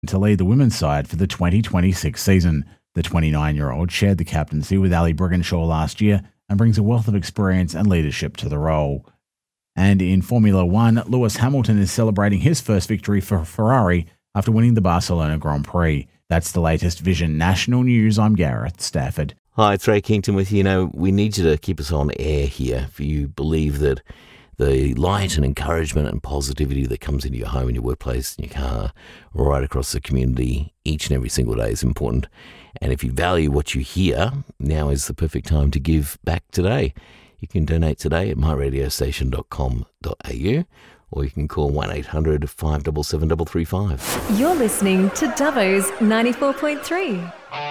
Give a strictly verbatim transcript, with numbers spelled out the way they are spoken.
to lead the women's side for the twenty twenty-six season. The twenty-nine-year-old shared the captaincy with Ali Brigginshaw last year and brings a wealth of experience and leadership to the role. And in Formula One, Lewis Hamilton is celebrating his first victory for Ferrari after winning the Barcelona Grand Prix. That's the latest Vision National News. I'm Gareth Stafford. Hi, it's Ray Kington with you. You know, we need you to keep us on air here. If you believe that the light and encouragement and positivity that comes into your home, in your workplace, in your car, right across the community each and every single day is important. And if you value what you hear, now is the perfect time to give back today. You can donate today at my radio station dot com dot a u or you can call one eight hundred five seven seven three three five. You're listening to Dubbo's ninety-four point three.